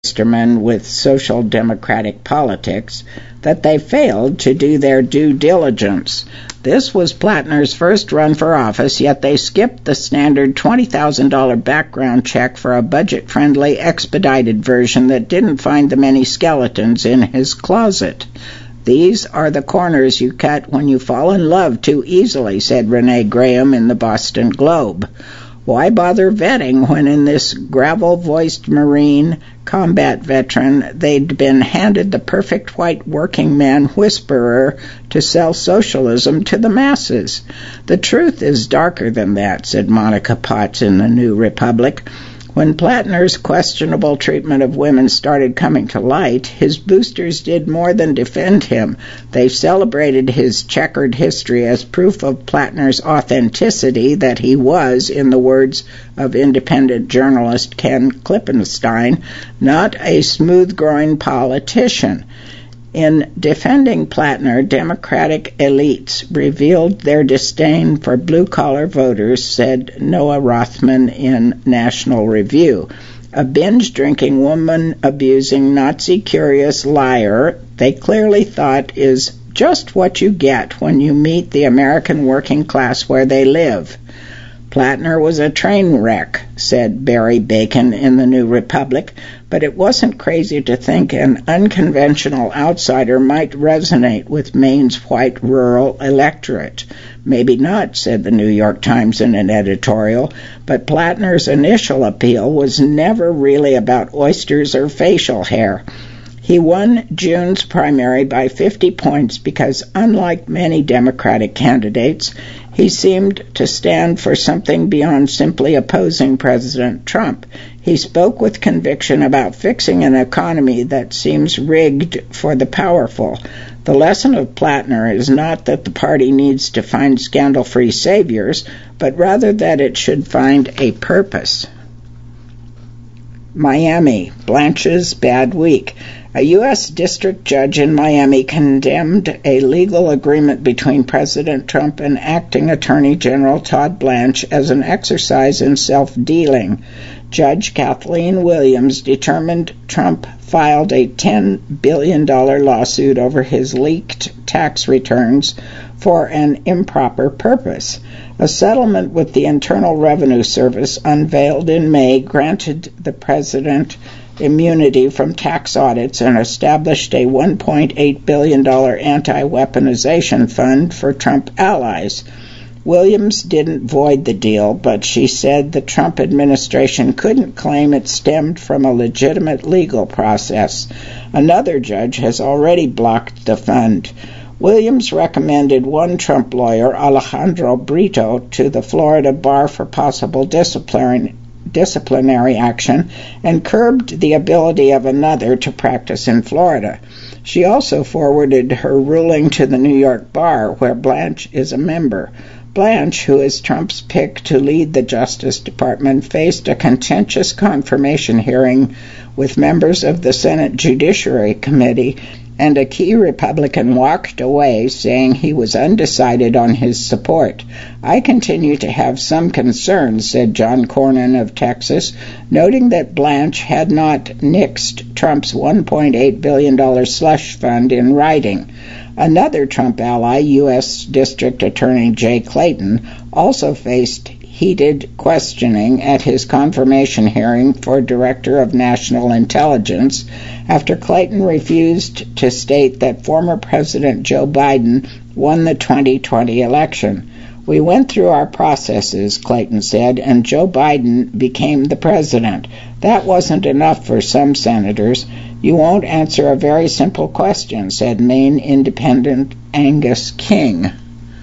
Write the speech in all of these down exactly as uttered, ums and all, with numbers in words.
Oysterman with social democratic politics that they failed to do their due diligence. This was Plattner's first run for office, yet they skipped the standard twenty thousand dollars background check for a budget-friendly, expedited version that didn't find the many skeletons in his closet. "These are the corners you cut when you fall in love too easily," said Renee Graham in the Boston Globe. Why bother vetting when in this gravel-voiced Marine combat veteran they'd been handed the perfect white working man whisperer to sell socialism to the masses? "The truth is darker than that," said Monica Potts in the New Republic. When Plattner's questionable treatment of women started coming to light, his boosters did more than defend him. They celebrated his checkered history as proof of Plattner's authenticity, that he was, in the words of independent journalist Ken Klippenstein, not a smooth-growing politician. In defending Plattner, Democratic elites revealed their disdain for blue-collar voters, said Noah Rothman in National Review. A binge-drinking, woman-abusing, Nazi-curious liar, they clearly thought is just what you get when you meet the American working class where they live. Plattner was a train wreck, said Barry Bacon in the New Republic, but it wasn't crazy to think an unconventional outsider might resonate with Maine's white rural electorate. Maybe not, said the New York Times in an editorial, but Plattner's initial appeal was never really about oysters or facial hair. He won June's primary by fifty points because, unlike many Democratic candidates, he seemed to stand for something beyond simply opposing President Trump. He spoke with conviction about fixing an economy that seems rigged for the powerful. The lesson of Plattner is not that the party needs to find scandal-free saviors, but rather that it should find a purpose. Miami, Blanche's bad week. A U S district judge in Miami condemned a legal agreement between President Trump and acting Attorney General Todd Blanche as an exercise in self-dealing. Judge Kathleen Williams determined Trump filed a ten billion dollars lawsuit over his leaked tax returns for an improper purpose. A settlement with the Internal Revenue Service unveiled in May granted the president immunity from tax audits and established a one point eight billion dollars anti-weaponization fund for Trump allies. Williams didn't void the deal, but she said the Trump administration couldn't claim it stemmed from a legitimate legal process. Another judge has already blocked the fund. Williams recommended one Trump lawyer, Alejandro Brito, to the Florida bar for possible disciplinary disciplinary action and curbed the ability of another to practice in Florida. She also forwarded her ruling to the New York bar, where Blanche is a member. Blanche, who is Trump's pick to lead the Justice Department, faced a contentious confirmation hearing with members of the Senate Judiciary Committee, and a key Republican walked away saying he was undecided on his support. "I continue to have some concerns," said John Cornyn of Texas, noting that Blanche had not nixed Trump's one point eight billion dollars slush fund in writing. Another Trump ally, U S District Attorney Jay Clayton, also faced heated questioning at his confirmation hearing for Director of National Intelligence after Clayton refused to state that former President Joe Biden won the twenty twenty election. "We went through our processes," Clayton said, "and Joe Biden became the president. That wasn't enough for some senators." "You won't answer a very simple question," said Maine Independent Angus King.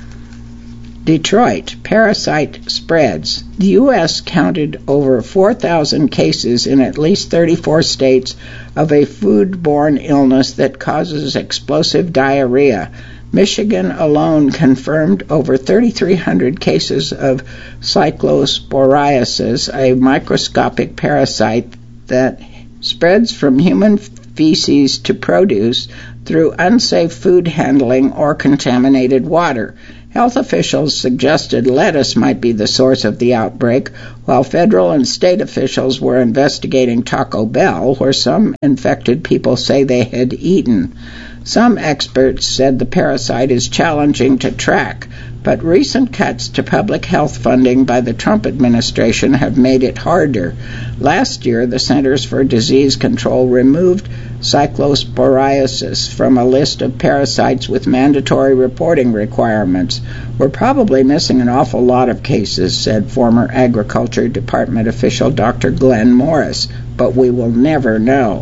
Detroit, parasite spreads. The U S counted over four thousand cases in at least thirty-four states of a foodborne illness that causes explosive diarrhea. Michigan alone confirmed over thirty-three hundred cases of cyclosporiasis, a microscopic parasite that spreads from human feces to produce through unsafe food handling or contaminated water. Health officials suggested lettuce might be the source of the outbreak, while federal and state officials were investigating Taco Bell, where some infected people say they had eaten. Some experts said the parasite is challenging to track, but recent cuts to public health funding by the Trump administration have made it harder. Last year, the Centers for Disease Control removed cyclosporiasis from a list of parasites with mandatory reporting requirements. We're probably missing an awful lot of cases, said former Agriculture Department official Doctor Glenn Morris, but we will never know.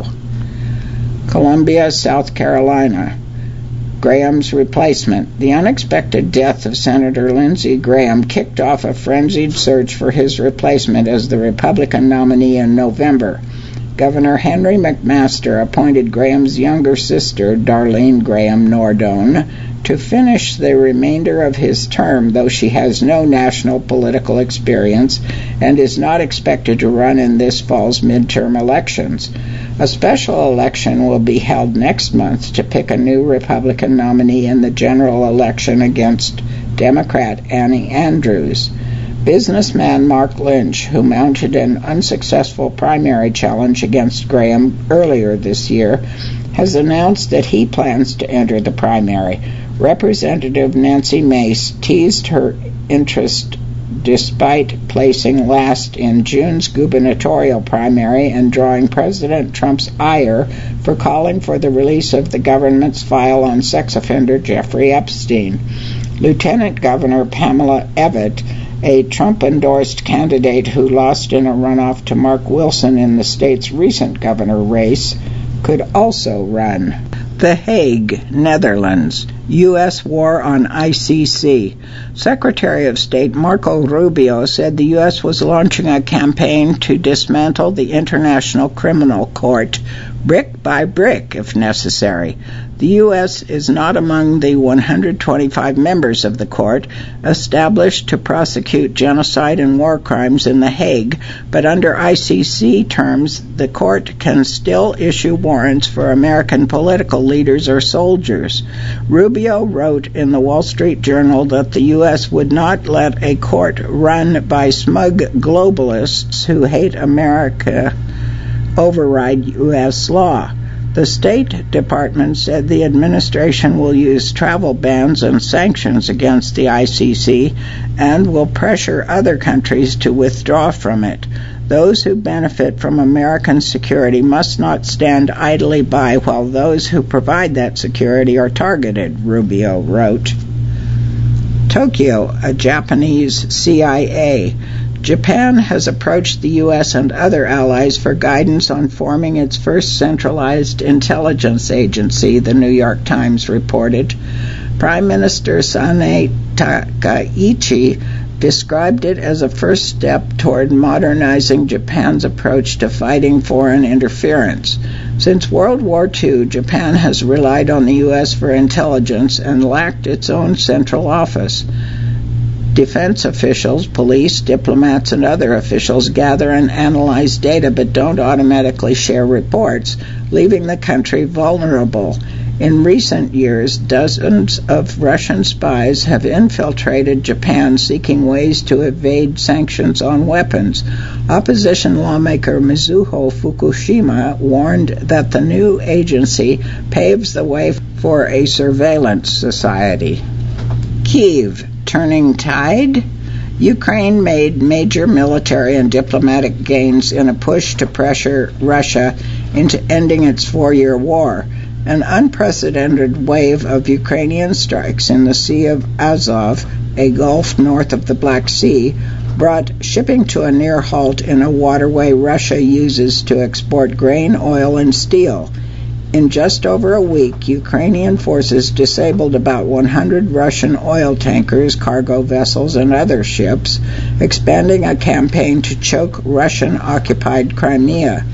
Columbia, South Carolina. Graham's replacement. The unexpected death of Senator Lindsey Graham kicked off a frenzied search for his replacement as the Republican nominee in November. Governor Henry McMaster appointed Graham's younger sister, Darlene Graham Nordone, to finish the remainder of his term, though she has no national political experience and is not expected to run in this fall's midterm elections. A special election will be held next month to pick a new Republican nominee in the general election against Democrat Annie Andrews. Businessman Mark Lynch, who mounted an unsuccessful primary challenge against Graham earlier this year, has announced that he plans to enter the primary. Representative Nancy Mace teased her interest despite placing last in June's gubernatorial primary and drawing President Trump's ire for calling for the release of the government's file on sex offender Jeffrey Epstein. Lieutenant Governor Pamela Evette, a Trump-endorsed candidate who lost in a runoff to Mark Wilson in the state's recent governor race, could also run. The Hague, Netherlands. U S war on I C C. Secretary of State Marco Rubio said the U S was launching a campaign to dismantle the International Criminal Court, brick by brick, if necessary. The U S is not among the one hundred twenty-five members of the court, established to prosecute genocide and war crimes in The Hague, but under I C C terms, the court can still issue warrants for American political leaders or soldiers. Rubio wrote in the Wall Street Journal that the U S would not let a court run by smug globalists who hate America override U S law. The State Department said the administration will use travel bans and sanctions against the I C C and will pressure other countries to withdraw from it. Those who benefit from American security must not stand idly by while those who provide that security are targeted, Rubio wrote. Tokyo, a Japanese C I A. Japan has approached the U S and other allies for guidance on forming its first centralized intelligence agency, the New York Times reported. Prime Minister Sanae Takaichi described it as a first step toward modernizing Japan's approach to fighting foreign interference. Since World War Two, Japan has relied on the U S for intelligence and lacked its own central office. Defense officials, police, diplomats, and other officials gather and analyze data but don't automatically share reports, leaving the country vulnerable. In recent years, dozens of Russian spies have infiltrated Japan seeking ways to evade sanctions on weapons. Opposition lawmaker Mizuho Fukushima warned that the new agency paves the way for a surveillance society. Kyiv, turning tide? Ukraine made major military and diplomatic gains in a push to pressure Russia into ending its four-year war. An unprecedented wave of Ukrainian strikes in the Sea of Azov, a gulf north of the Black Sea, brought shipping to a near halt in a waterway Russia uses to export grain, oil, and steel. In just over a week, Ukrainian forces disabled about one hundred Russian oil tankers, cargo vessels, and other ships, expanding a campaign to choke Russian-occupied Crimea.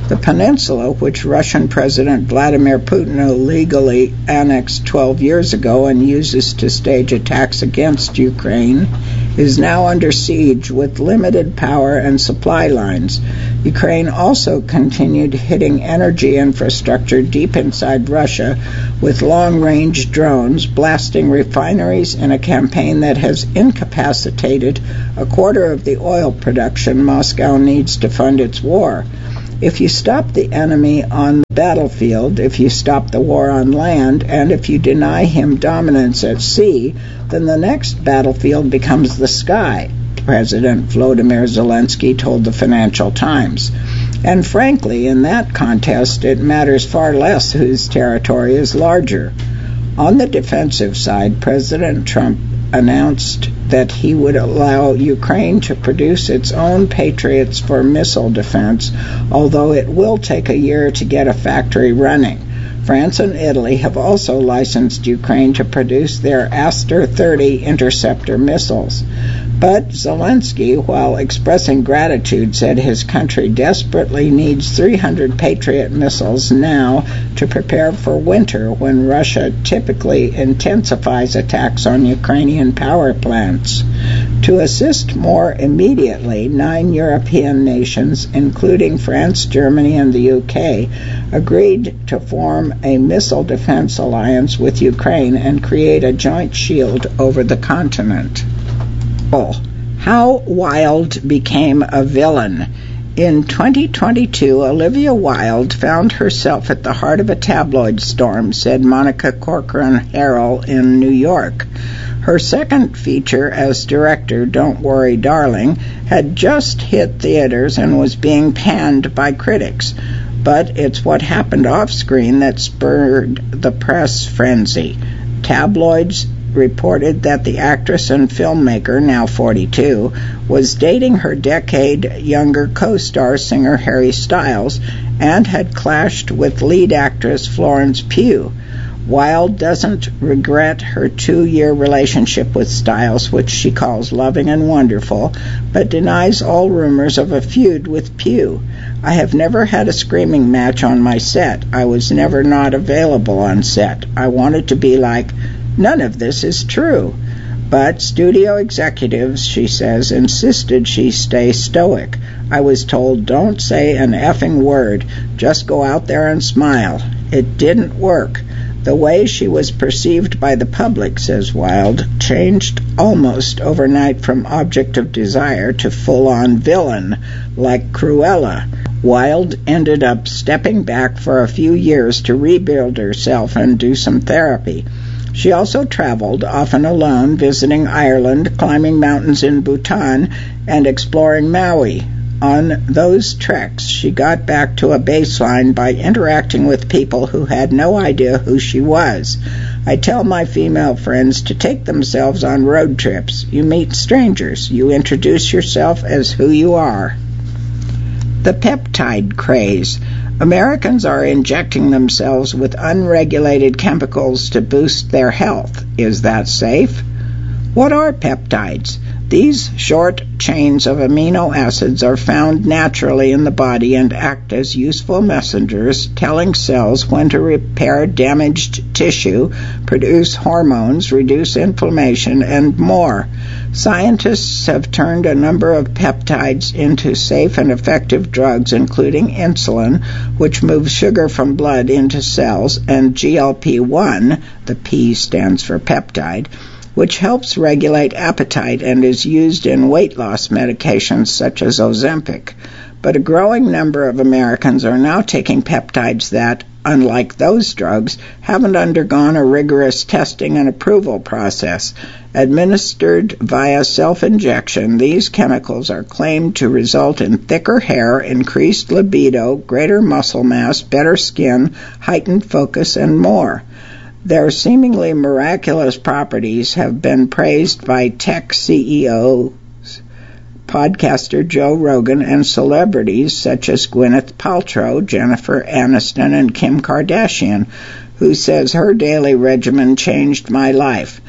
The peninsula, which Russian President Vladimir Putin illegally annexed twelve years ago and uses to stage attacks against Ukraine, is now under siege with limited power and supply lines. Ukraine also continued hitting energy infrastructure deep inside Russia with long-range drones, blasting refineries in a campaign that has incapacitated a quarter of the oil production Moscow needs to fund its war. If you stop the enemy on the battlefield, if you stop the war on land, and if you deny him dominance at sea, then the next battlefield becomes the sky, President Volodymyr Zelensky told the Financial Times. And frankly, in that contest, it matters far less whose territory is larger. On the defensive side, President Trump announced that he would allow Ukraine to produce its own Patriots for missile defense, although it will take a year to get a factory running. France and Italy have also licensed Ukraine to produce their Aster thirty interceptor missiles. But Zelensky, while expressing gratitude, said his country desperately needs three hundred Patriot missiles now to prepare for winter, when Russia typically intensifies attacks on Ukrainian power plants. To assist more immediately, nine European nations, including France, Germany, and the U K, agreed to form a missile defense alliance with Ukraine and create a joint shield over the continent. How Wilde became a villain. In twenty twenty-two, Olivia Wilde found herself at the heart of a tabloid storm, said Monica Corcoran-Harrell in New York. Her second feature as director, Don't Worry, Darling, had just hit theaters and was being panned by critics. But it's what happened off-screen that spurred the press frenzy. Tabloids reported that the actress and filmmaker, now forty-two, was dating her decade younger co-star singer Harry Styles and had clashed with lead actress Florence Pugh. Wilde doesn't regret her two-year relationship with Styles, which she calls loving and wonderful, but denies all rumors of a feud with Pugh. I have never had a screaming match on my set. I was never not available on set. I wanted to be like, none of this is true. But studio executives, she says, insisted she stay stoic. I was told, don't say an effing word. Just go out there and smile. It didn't work. The way she was perceived by the public, says Wilde, changed almost overnight from object of desire to full-on villain, like Cruella. Wilde ended up stepping back for a few years to rebuild herself and do some therapy. She also traveled, often alone, visiting Ireland, climbing mountains in Bhutan, and exploring Maui. On those treks, she got back to a baseline by interacting with people who had no idea who she was. I tell my female friends to take themselves on road trips. You meet strangers. You introduce yourself as who you are. The peptide craze. Americans are injecting themselves with unregulated chemicals to boost their health. Is that safe? What are peptides? These short chains of amino acids are found naturally in the body and act as useful messengers, telling cells when to repair damaged tissue, produce hormones, reduce inflammation, and more. Scientists have turned a number of peptides into safe and effective drugs, including insulin, which moves sugar from blood into cells, and G L P one, the P stands for peptide, which helps regulate appetite and is used in weight loss medications such as Ozempic. But a growing number of Americans are now taking peptides that, unlike those drugs, haven't undergone a rigorous testing and approval process. Administered via self-injection, these chemicals are claimed to result in thicker hair, increased libido, greater muscle mass, better skin, heightened focus, and more. Their seemingly miraculous properties have been praised by tech C E Os, podcaster Joe Rogan, and celebrities such as Gwyneth Paltrow, Jennifer Aniston, and Kim Kardashian, who says her daily regimen changed my life.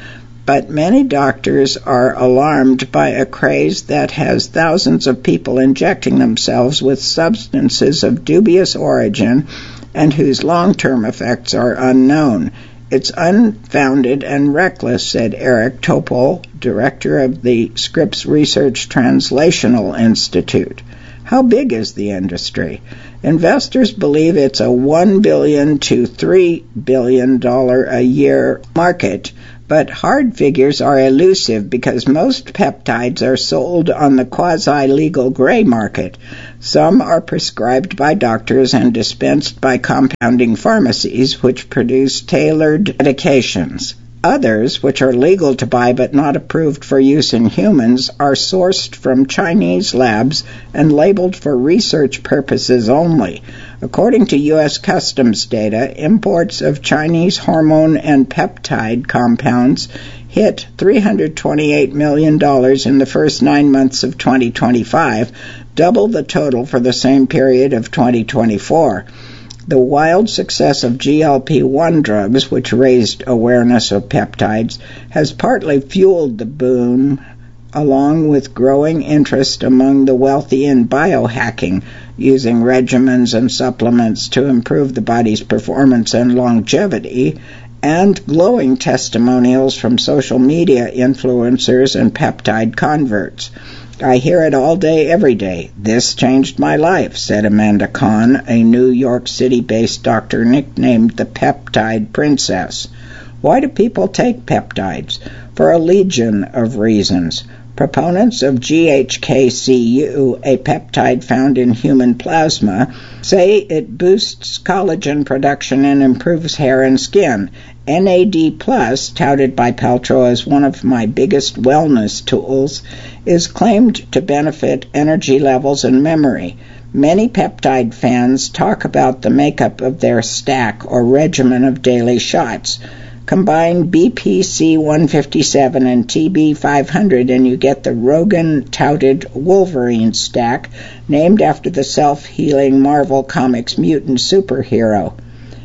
But many doctors are alarmed by a craze that has thousands of people injecting themselves with substances of dubious origin and whose long-term effects are unknown. It's unfounded and reckless, said Eric Topol, director of the Scripps Research Translational Institute. How big is the industry? Investors believe it's a one billion dollars to three billion dollars a year market, but hard figures are elusive because most peptides are sold on the quasi-legal gray market. Some are prescribed by doctors and dispensed by compounding pharmacies, which produce tailored medications. Others, which are legal to buy but not approved for use in humans, are sourced from Chinese labs and labeled for research purposes only. According to U S Customs data, imports of Chinese hormone and peptide compounds hit three hundred twenty-eight million dollars in the first nine months of twenty twenty-five, double the total for the same period of twenty twenty-four. The wild success of G L P one drugs, which raised awareness of peptides, has partly fueled the boom, along with growing interest among the wealthy in biohacking, using regimens and supplements to improve the body's performance and longevity, and glowing testimonials from social media influencers and peptide converts. I hear it all day, every day. This changed my life, said Amanda Kahn, a New York City-based doctor nicknamed the Peptide Princess. Why do people take peptides? For a legion of reasons. Proponents of G H K C U, a peptide found in human plasma, say it boosts collagen production and improves hair and skin. N A D plus, touted by Paltrow as one of my biggest wellness tools, is claimed to benefit energy levels and memory. Many peptide fans talk about the makeup of their stack or regimen of daily shots. Combine B P C one fifty-seven and T B five hundred and you get the Rogan-touted Wolverine stack, named after the self-healing Marvel Comics mutant superhero.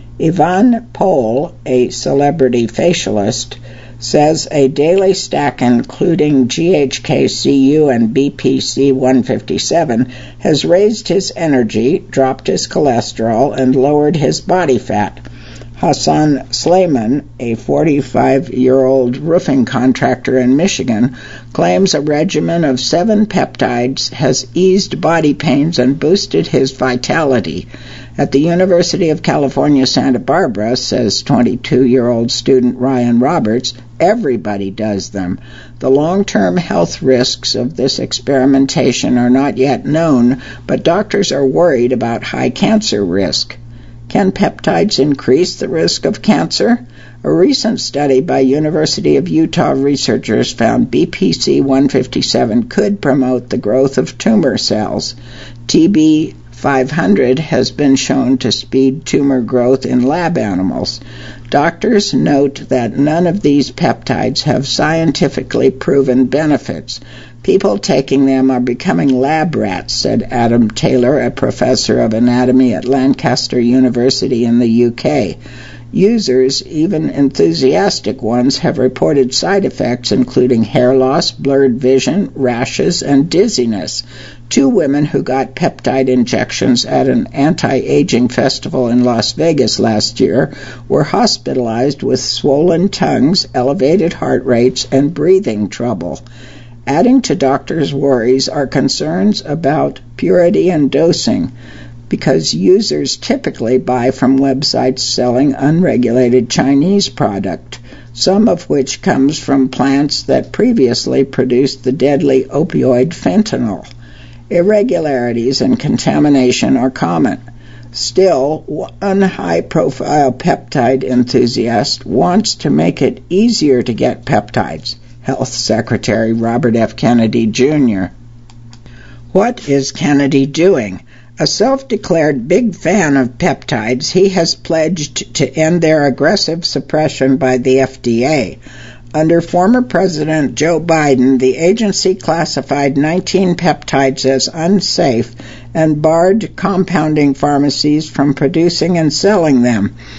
Yvonne Pohl, a celebrity facialist, says a daily stack including G H K C U and B P C one fifty-seven has raised his energy, dropped his cholesterol, and lowered his body fat. Hassan Sleiman, a forty-five-year-old roofing contractor in Michigan, claims a regimen of seven peptides has eased body pains and boosted his vitality. At the University of California, Santa Barbara, says twenty-two-year-old student Ryan Roberts, everybody does them. The long-term health risks of this experimentation are not yet known, but doctors are worried about high cancer risk. Can peptides increase the risk of cancer? A recent study by University of Utah researchers found B P C one fifty-seven could promote the growth of tumor cells. T B five hundred has been shown to speed tumor growth in lab animals. Doctors note that none of these peptides have scientifically proven benefits. People taking them are becoming lab rats, said Adam Taylor, a professor of anatomy at Lancaster University in the U K. Users, even enthusiastic ones, have reported side effects including hair loss, blurred vision, rashes, and dizziness. Two women who got peptide injections at an anti-aging festival in Las Vegas last year were hospitalized with swollen tongues, elevated heart rates, and breathing trouble. Adding to doctors' worries are concerns about purity and dosing, because users typically buy from websites selling unregulated Chinese product, some of which comes from plants that previously produced the deadly opioid fentanyl. Irregularities and contamination are common. Still, one high-profile peptide enthusiast wants to make it easier to get peptides. Health Secretary Robert F. Kennedy, Junior What is Kennedy doing? A self-declared big fan of peptides, he has pledged to end their aggressive suppression by the F D A. Under former President Joe Biden, the agency classified nineteen peptides as unsafe and barred compounding pharmacies from producing and selling them.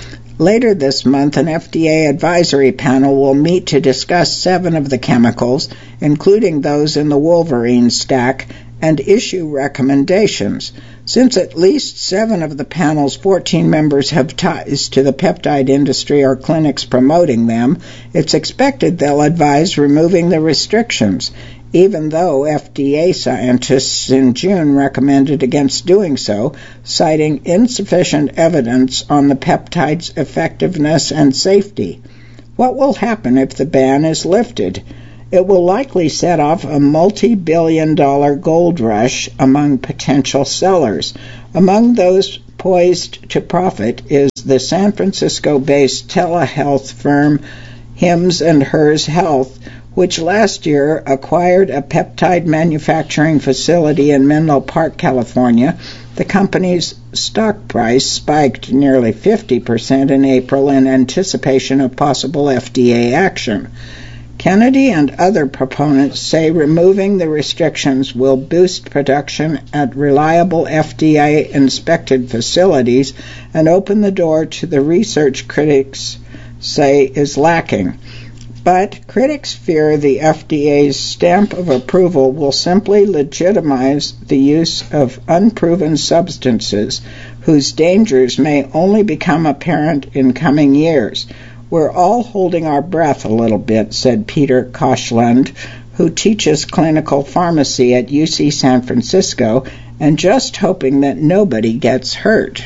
Later this month, an F D A advisory panel will meet to discuss seven of the chemicals, including those in the Wolverine stack, and issue recommendations. Since at least seven of the panel's fourteen members have ties to the peptide industry or clinics promoting them, it's expected they'll advise removing the restrictions, even though F D A scientists in June recommended against doing so, citing insufficient evidence on the peptide's effectiveness and safety. What will happen if the ban is lifted? It will likely set off a multi-billion dollar gold rush among potential sellers. Among those poised to profit is the San Francisco-based telehealth firm Hims and Hers Health, which last year acquired a peptide manufacturing facility in Menlo Park, California. The company's stock price spiked nearly fifty percent in April in anticipation of possible F D A action. Kennedy and other proponents say removing the restrictions will boost production at reliable F D A-inspected facilities and open the door to the research critics say is lacking. But critics fear the F D A's stamp of approval will simply legitimize the use of unproven substances whose dangers may only become apparent in coming years. We're all holding our breath a little bit, said Peter Koshland, who teaches clinical pharmacy at U C San Francisco, and just hoping that nobody gets hurt.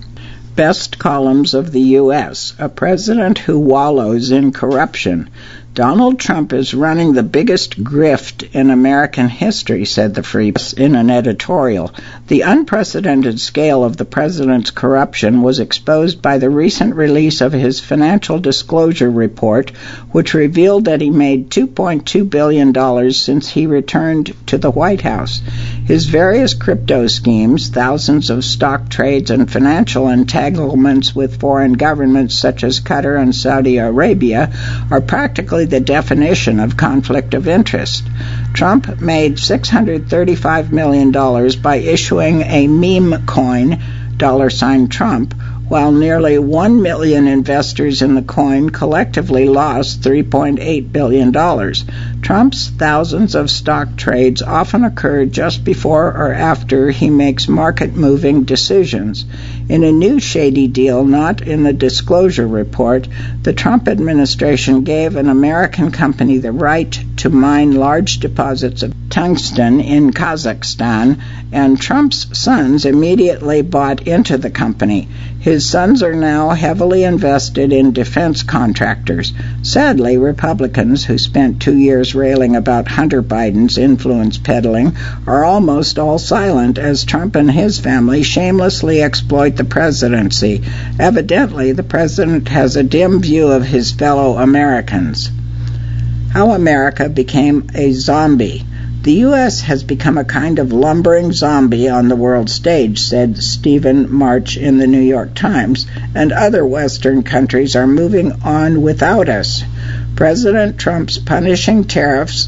Best columns of the U S A president who wallows in corruption. Donald Trump is running the biggest grift in American history, said the Free Press in an editorial. The unprecedented scale of the president's corruption was exposed by the recent release of his financial disclosure report, which revealed that he made two point two billion dollars since he returned to the White House. His various crypto schemes, thousands of stock trades, and financial entanglements with foreign governments such as Qatar and Saudi Arabia are practically the definition of conflict of interest. Trump made six hundred thirty-five million dollars by issuing a meme coin, dollar sign Trump, while nearly one million investors in the coin collectively lost three point eight billion dollars. Trump's thousands of stock trades often occur just before or after he makes market-moving decisions. In a new shady deal not in the disclosure report, the Trump administration gave an American company the right to mine large deposits of tungsten in Kazakhstan, and Trump's sons immediately bought into the company. His sons are now heavily invested in defense contractors. Sadly, Republicans who spent two years railing about Hunter Biden's influence peddling are almost all silent as Trump and his family shamelessly exploit the presidency. Evidently, the president has a dim view of his fellow Americans. How America became a zombie. The U S has become a kind of lumbering zombie on the world stage, said Stephen March in the New York Times, and other Western countries are moving on without us. President Trump's punishing tariffs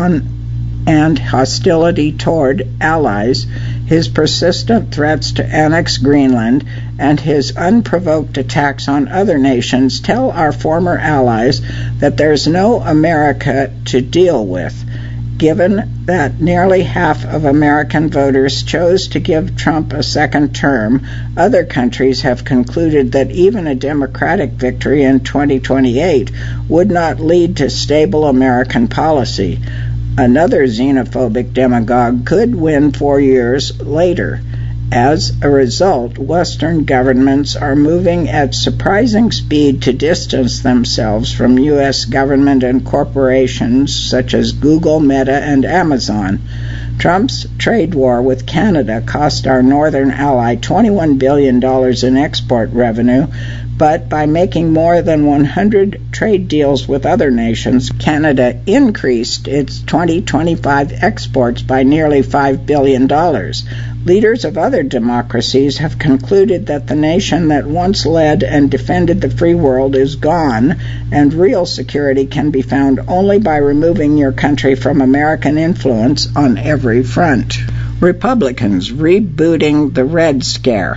on and hostility toward allies, his persistent threats to annex Greenland, and his unprovoked attacks on other nations tell our former allies that there's no America to deal with. Given that nearly half of American voters chose to give Trump a second term, other countries have concluded that even a Democratic victory in twenty twenty-eight would not lead to stable American policy. Another xenophobic demagogue could win four years later. As a result, Western governments are moving at surprising speed to distance themselves from U S government and corporations such as Google, Meta, and Amazon. Trump's trade war with Canada cost our northern ally twenty-one billion dollars in export revenue, but by making more than one hundred trade deals with other nations, Canada increased its twenty twenty-five exports by nearly five billion dollars. Leaders of other democracies have concluded that the nation that once led and defended the free world is gone, and real security can be found only by removing your country from American influence on every front. Republicans rebooting the Red Scare.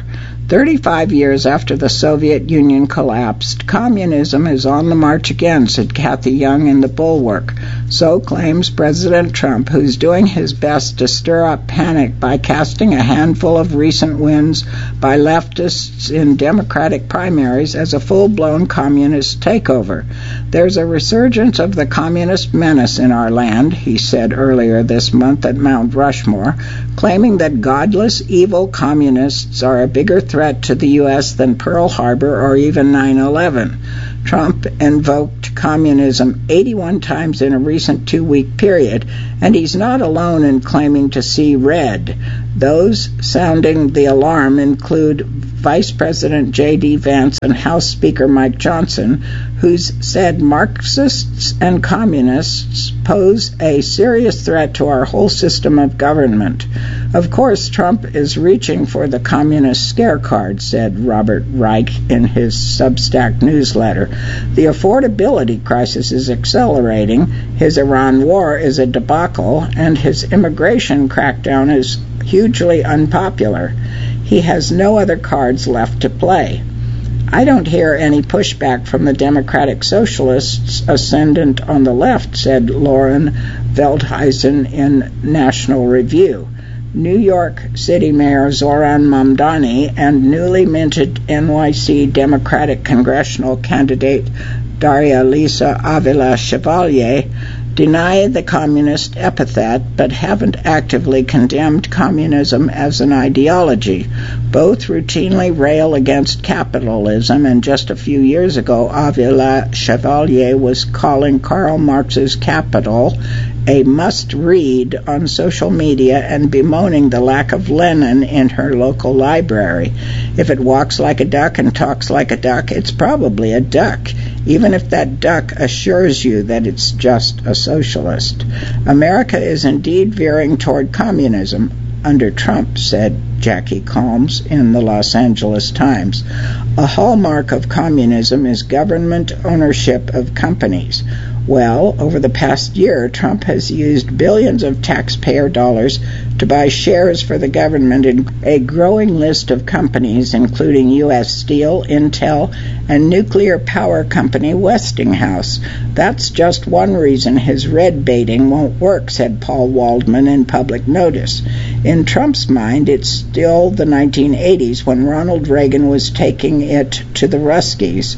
Thirty-five years after the Soviet Union collapsed, communism is on the march again, said Kathy Young in The Bulwark. So claims President Trump, who's doing his best to stir up panic by casting a handful of recent wins by leftists in Democratic primaries as a full-blown communist takeover. There's a resurgence of the communist menace in our land, he said earlier this month at Mount Rushmore, claiming that godless, evil communists are a bigger threat to the U S than Pearl Harbor or even nine eleven. Trump invoked communism eighty-one times in a recent two-week period, and he's not alone in claiming to see red. Those sounding the alarm include Vice President J D Vance and House Speaker Mike Johnson, who's said Marxists and communists pose a serious threat to our whole system of government. Of course, Trump is reaching for the communist scare card, said Robert Reich in his Substack newsletter. The affordability crisis is accelerating, his Iran war is a debacle, and his immigration crackdown is hugely unpopular. He has no other cards left to play. I don't hear any pushback from the Democratic Socialists ascendant on the left, said Lauren Veldhuisen in National Review. New York City Mayor Zoran Mamdani and newly minted N Y C Democratic congressional candidate Daria Lisa Avila Chevalier deny the communist epithet, but haven't actively condemned communism as an ideology. Both routinely rail against capitalism, and just a few years ago, Avila Chevalier was calling Karl Marx's Capital a must-read on social media and bemoaning the lack of Lenin in her local library. If it walks like a duck and talks like a duck, it's probably a duck, even if that duck assures you that it's just a socialist. America is indeed veering toward communism under Trump, said Jackie Calmes in the Los Angeles Times. A hallmark of communism is government ownership of companies. Well, over the past year, Trump has used billions of taxpayer dollars to buy shares for the government in a growing list of companies, including U S Steel, Intel, and nuclear power company Westinghouse. That's just one reason his red baiting won't work, said Paul Waldman in Public Notice. In Trump's mind, it's still the nineteen eighties when Ronald Reagan was taking it to the Ruskies.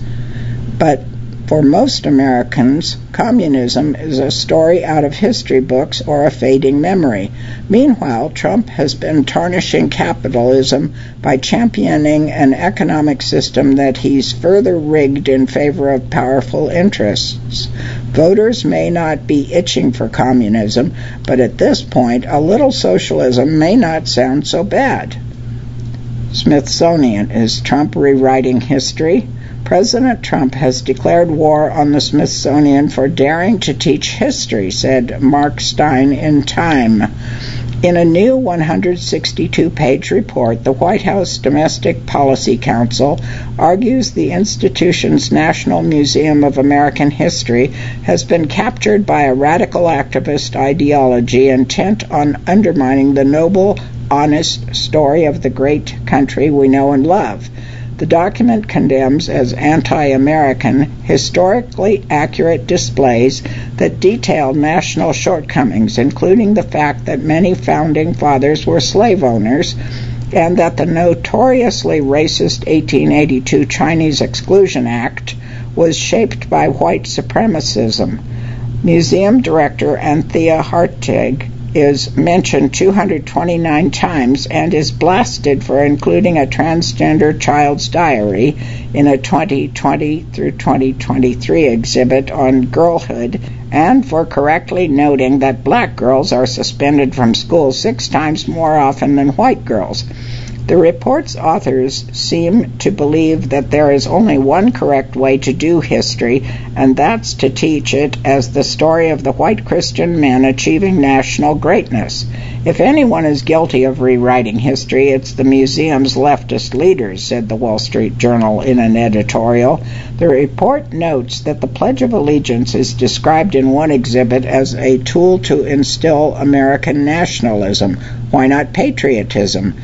But for most Americans, communism is a story out of history books or a fading memory. Meanwhile, Trump has been tarnishing capitalism by championing an economic system that he's further rigged in favor of powerful interests. Voters may not be itching for communism, but at this point, a little socialism may not sound so bad. Smithsonian. Is Trump rewriting history? President Trump has declared war on the Smithsonian for daring to teach history, said Mark Stein in Time. In a new one hundred sixty-two page report, the White House Domestic Policy Council argues the institution's National Museum of American History has been captured by a radical activist ideology intent on undermining the noble, honest story of the great country we know and love. The document condemns as anti-American historically accurate displays that detail national shortcomings, including the fact that many founding fathers were slave owners and that the notoriously racist eighteen eighty-two Chinese Exclusion Act was shaped by white supremacism. Museum director Anthea Hartig is mentioned two hundred twenty-nine times and is blasted for including a transgender child's diary in a twenty twenty through twenty twenty-three exhibit on girlhood, and for correctly noting that black girls are suspended from school six times more often than white girls. The report's authors seem to believe that there is only one correct way to do history, and that's to teach it as the story of the white Christian men achieving national greatness. If anyone is guilty of rewriting history, it's the museum's leftist leaders, said the Wall Street Journal in an editorial. The report notes that the Pledge of Allegiance is described in one exhibit as a tool to instill American nationalism. Why not patriotism?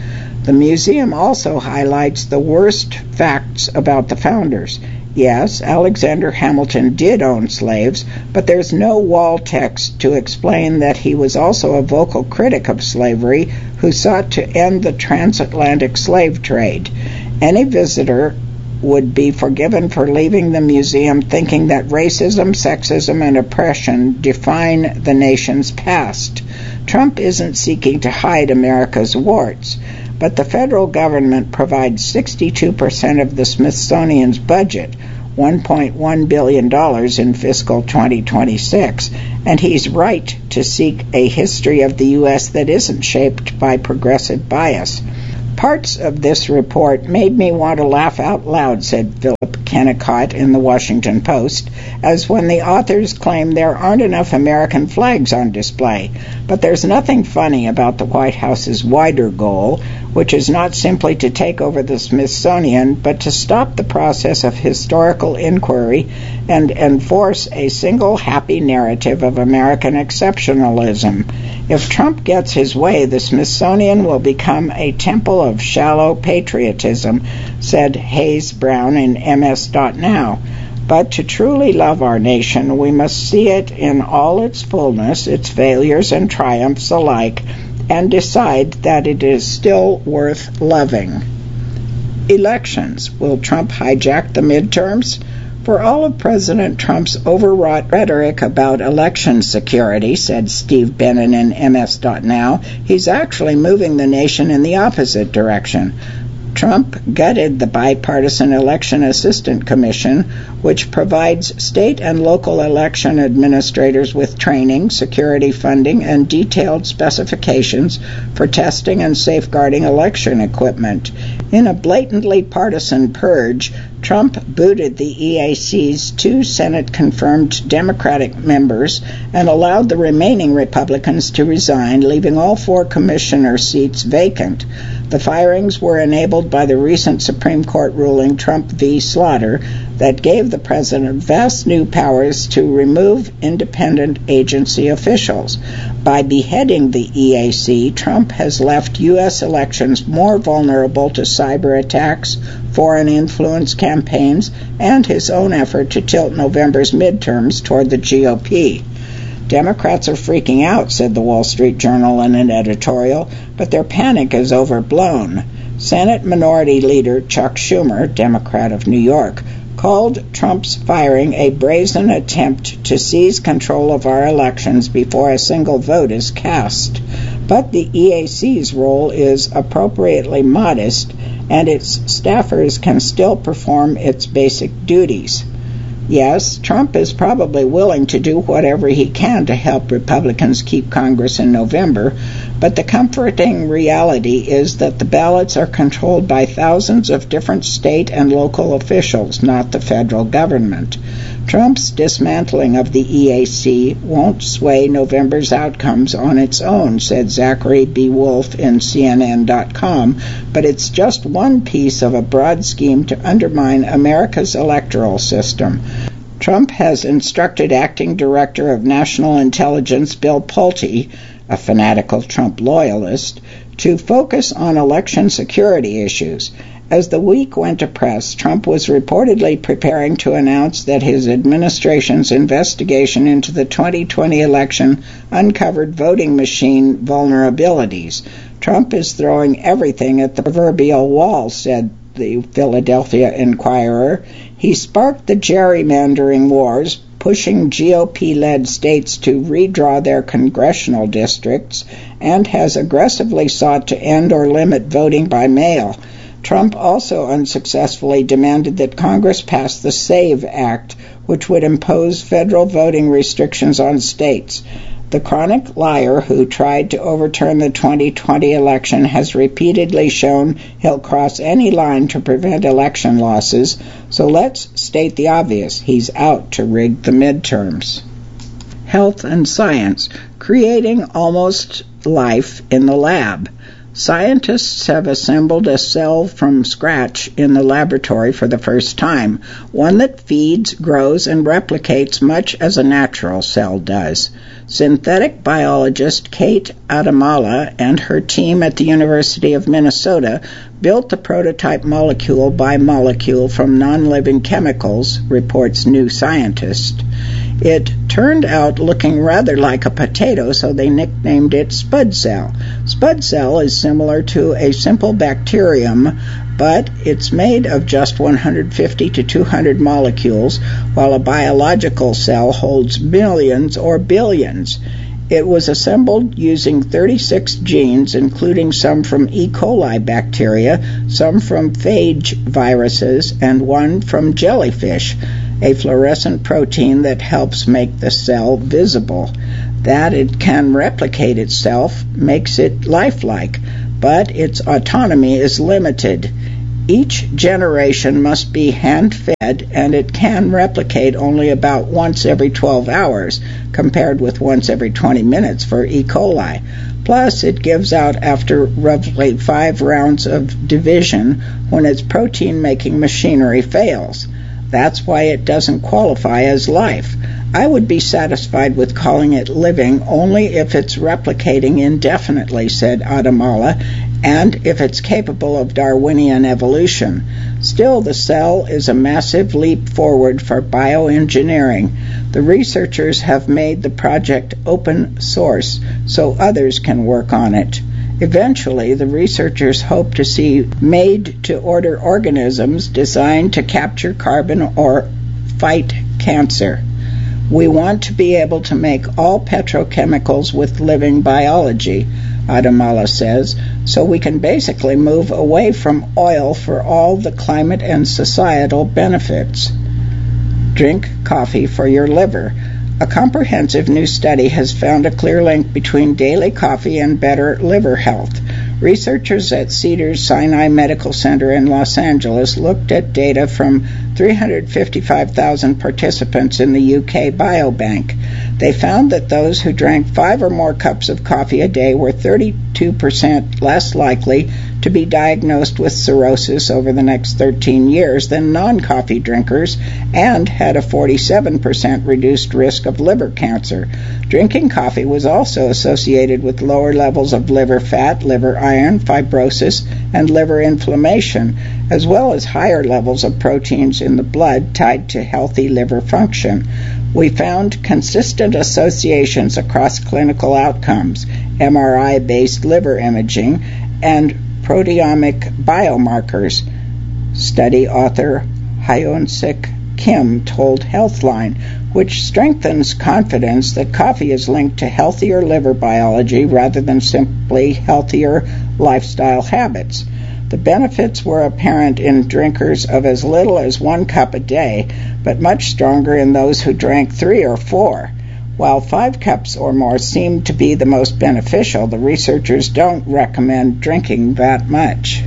The museum also highlights the worst facts about the founders. Yes, Alexander Hamilton did own slaves, but there's no wall text to explain that he was also a vocal critic of slavery who sought to end the transatlantic slave trade. Any visitor would be forgiven for leaving the museum thinking that racism, sexism, and oppression define the nation's past. Trump isn't seeking to hide America's warts, but the federal government provides sixty-two percent of the Smithsonian's budget, one point one billion dollars in fiscal twenty twenty-six, and he's right to seek a history of the U S that isn't shaped by progressive bias. Parts of this report made me want to laugh out loud, said Philip Kennicott in the Washington Post, as when the authors claim there aren't enough American flags on display. But there's nothing funny about the White House's wider goal, which is not simply to take over the Smithsonian, but to stop the process of historical inquiry and enforce a single happy narrative of American exceptionalism. If Trump gets his way, the Smithsonian will become a temple of shallow patriotism, said Hayes Brown in M S dot now. But to truly love our nation, we must see it in all its fullness, its failures and triumphs alike, and decide that it is still worth loving. Elections. Will Trump hijack the midterms? For all of President Trump's overwrought rhetoric about election security, said Steve Bannon in M S dot now, he's actually moving the nation in the opposite direction. Trump gutted the Bipartisan Election Assistance Commission, which provides state and local election administrators with training, security funding, and detailed specifications for testing and safeguarding election equipment. In a blatantly partisan purge, Trump booted the E A C's two Senate-confirmed Democratic members and allowed the remaining Republicans to resign, leaving all four commissioner seats vacant. The firings were enabled by the recent Supreme Court ruling Trump v. Slaughter that gave the president vast new powers to remove independent agency officials. By beheading the E A C, Trump has left U S elections more vulnerable to cyber attacks, foreign influence campaigns, and his own effort to tilt November's midterms toward the G O P. Democrats are freaking out, said the Wall Street Journal in an editorial, but their panic is overblown. Senate Minority Leader Chuck Schumer, Democrat of New York, called Trump's firing a brazen attempt to seize control of our elections before a single vote is cast. But the E A C's role is appropriately modest, and its staffers can still perform its basic duties. Yes, Trump is probably willing to do whatever he can to help Republicans keep Congress in November, but the comforting reality is that the ballots are controlled by thousands of different state and local officials, not the federal government. Trump's dismantling of the E A C won't sway November's outcomes on its own, said Zachary B. Wolf in C N N dot com, but it's just one piece of a broad scheme to undermine America's electoral system. Trump has instructed Acting Director of National Intelligence Bill Pulte, a fanatical Trump loyalist, to focus on election security issues. As the week went to press, Trump was reportedly preparing to announce that his administration's investigation into the twenty twenty election uncovered voting machine vulnerabilities. Trump is throwing everything at the proverbial wall, said the Philadelphia Inquirer. He sparked the gerrymandering wars, pushing G O P-led states to redraw their congressional districts, and has aggressively sought to end or limit voting by mail. Trump also unsuccessfully demanded that Congress pass the SAVE Act, which would impose federal voting restrictions on states. The chronic liar who tried to overturn the twenty twenty election has repeatedly shown he'll cross any line to prevent election losses, so let's state the obvious. He's out to rig the midterms. Health and science, creating almost life in the lab. Scientists have assembled a cell from scratch in the laboratory for the first time, one that feeds, grows, and replicates much as a natural cell does. Synthetic biologist Kate Adamala and her team at the University of Minnesota built the prototype molecule by molecule from non-living chemicals, reports New Scientist. It turned out looking rather like a potato, so they nicknamed it Spud Cell. Spud Cell is similar to a simple bacterium, but it's made of just one hundred fifty to two hundred molecules, while a biological cell holds millions or billions. It was assembled using thirty-six genes, including some from E. coli bacteria, some from phage viruses, and one from jellyfish, a fluorescent protein that helps make the cell visible. That it can replicate itself makes it lifelike, but its autonomy is limited. Each generation must be hand-fed, and it can replicate only about once every twelve hours, compared with once every twenty minutes for E. coli. Plus, it gives out after roughly five rounds of division when its protein-making machinery fails. That's why it doesn't qualify as life. I would be satisfied with calling it living only if it's replicating indefinitely, said Adamala, and if it's capable of Darwinian evolution. Still, the cell is a massive leap forward for bioengineering. The researchers have made the project open source so others can work on it. Eventually, the researchers hope to see made-to-order organisms designed to capture carbon or fight cancer. We want to be able to make all petrochemicals with living biology, Adamala says, so we can basically move away from oil for all the climate and societal benefits. Drink coffee for your liver. A comprehensive new study has found a clear link between daily coffee and better liver health. Researchers at Cedars-Sinai Medical Center in Los Angeles looked at data from three hundred fifty-five thousand participants in the U K Biobank. They found that those who drank five or more cups of coffee a day were thirty-two percent less likely to be diagnosed with cirrhosis over the next thirteen years than non-coffee drinkers, and had a forty-seven percent reduced risk of liver cancer. Drinking coffee was also associated with lower levels of liver fat, liver iron, fibrosis, and liver inflammation, as well as higher levels of proteins in the blood tied to healthy liver function. We found consistent associations across clinical outcomes, M R I-based liver imaging, and proteomic biomarkers, study author Hyun-Sik Kim told Healthline, which strengthens confidence that coffee is linked to healthier liver biology rather than simply healthier lifestyle habits. The benefits were apparent in drinkers of as little as one cup a day, but much stronger in those who drank three or four. While five cups or more seem to be the most beneficial, the researchers don't recommend drinking that much.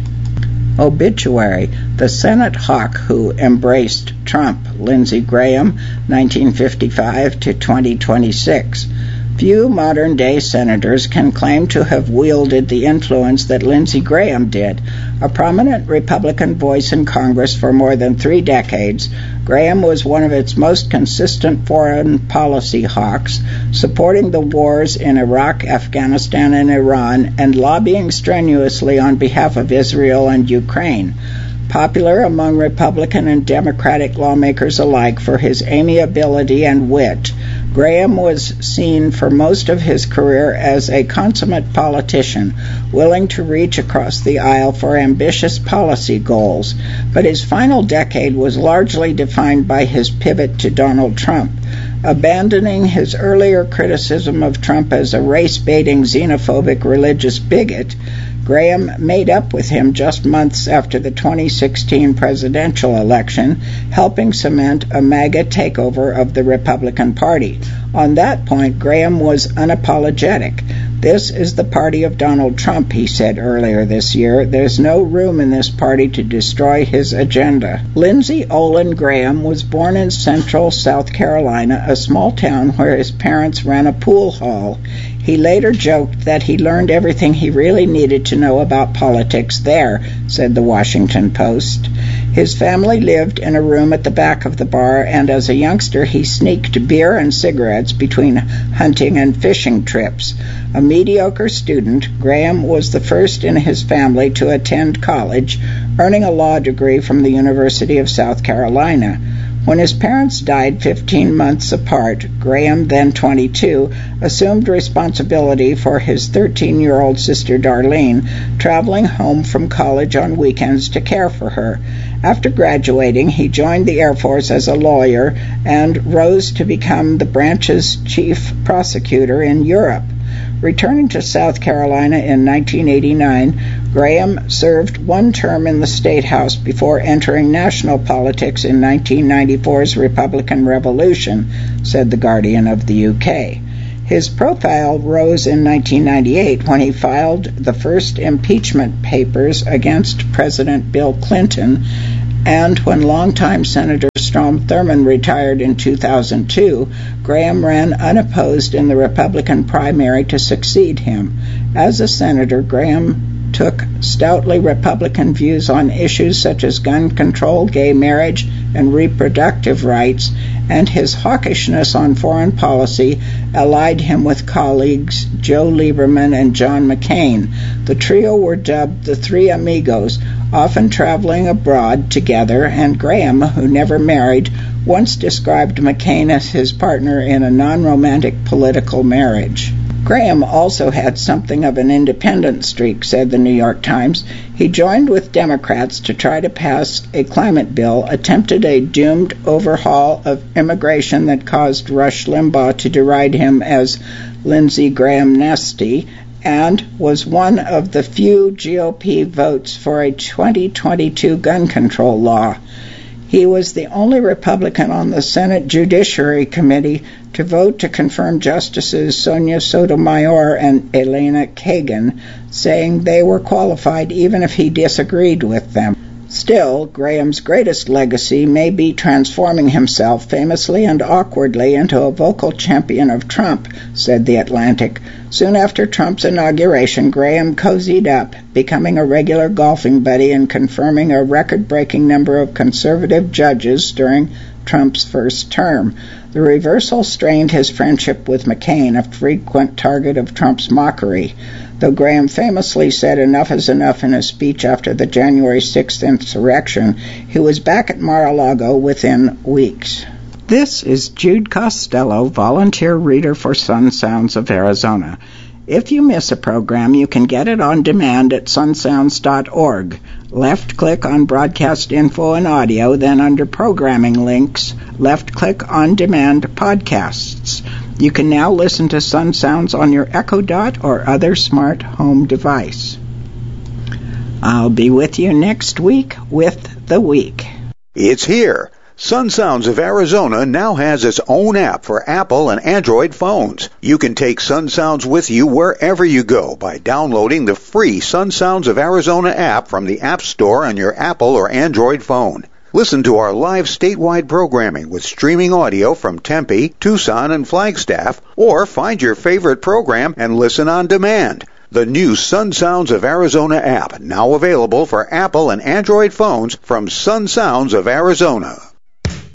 Obituary. The Senate hawk who embraced Trump, Lindsey Graham, nineteen fifty-five to twenty twenty-six. Few modern-day senators can claim to have wielded the influence that Lindsey Graham did. A prominent Republican voice in Congress for more than three decades, Graham was one of its most consistent foreign policy hawks, supporting the wars in Iraq, Afghanistan, and Iran, and lobbying strenuously on behalf of Israel and Ukraine. Popular among Republican and Democratic lawmakers alike for his amiability and wit, Graham was seen for most of his career as a consummate politician, willing to reach across the aisle for ambitious policy goals, but his final decade was largely defined by his pivot to Donald Trump. Abandoning his earlier criticism of Trump as a race-baiting, xenophobic religious bigot, Graham made up with him just months after the twenty sixteen presidential election, helping cement a MAGA takeover of the Republican Party. On that point, Graham was unapologetic. "This is the party of Donald Trump," he said earlier this year. "There's no room in this party to destroy his agenda." Lindsey Olin Graham was born in central South Carolina, a small town where his parents ran a pool hall. He later joked that he learned everything he really needed to know about politics there, said the Washington Post. His family lived in a room at the back of the bar, and as a youngster he sneaked beer and cigarettes between hunting and fishing trips. A mediocre student, Graham was the first in his family to attend college, earning a law degree from the University of South Carolina. When his parents died fifteen months apart, Graham, then twenty-two, assumed responsibility for his thirteen-year-old sister Darlene, traveling home from college on weekends to care for her. After graduating, he joined the Air Force as a lawyer and rose to become the branch's chief prosecutor in Europe. Returning to South Carolina in nineteen eighty-nine, Graham served one term in the State House before entering national politics in nineteen ninety-four's Republican Revolution, said The Guardian of the U K. His profile rose in nineteen ninety-eight when he filed the first impeachment papers against President Bill Clinton, and when longtime Senator Strom Thurmond retired in two thousand two, Graham ran unopposed in the Republican primary to succeed him. As a senator, Graham took stoutly Republican views on issues such as gun control, gay marriage, and reproductive rights, and his hawkishness on foreign policy allied him with colleagues Joe Lieberman and John McCain. The trio were dubbed the Three Amigos, often traveling abroad together, and Graham, who never married, once described McCain as his partner in a non-romantic political marriage. Graham also had something of an independent streak, said the New York Times. He joined with Democrats to try to pass a climate bill, attempted a doomed overhaul of immigration that caused Rush Limbaugh to deride him as Lindsey Graham nasty, and was one of the few G O P votes for a twenty twenty-two gun control law. He was the only Republican on the Senate Judiciary Committee to vote to confirm Justices Sonia Sotomayor and Elena Kagan, saying they were qualified even if he disagreed with them. Still, Graham's greatest legacy may be transforming himself famously and awkwardly into a vocal champion of Trump, said The Atlantic. Soon after Trump's inauguration, Graham cozied up, becoming a regular golfing buddy and confirming a record-breaking number of conservative judges during Trump's first term. The reversal strained his friendship with McCain, a frequent target of Trump's mockery. Though Graham famously said enough is enough in a speech after the January sixth insurrection, he was back at Mar-a-Lago within weeks. This is Jude Costello, volunteer reader for Sun Sounds of Arizona. If you miss a program, you can get it on demand at sun sounds dot org. Left-click on Broadcast Info and Audio, then under Programming Links, left-click on Demand Podcasts. You can now listen to Sun Sounds on your Echo Dot or other smart home device. I'll be with you next week with The Week. It's here. Sun Sounds of Arizona now has its own app for Apple and Android phones. You can take Sun Sounds with you wherever you go by downloading the free Sun Sounds of Arizona app from the App Store on your Apple or Android phone. Listen to our live statewide programming with streaming audio from Tempe, Tucson, and Flagstaff, or find your favorite program and listen on demand. The new Sun Sounds of Arizona app, now available for Apple and Android phones from Sun Sounds of Arizona.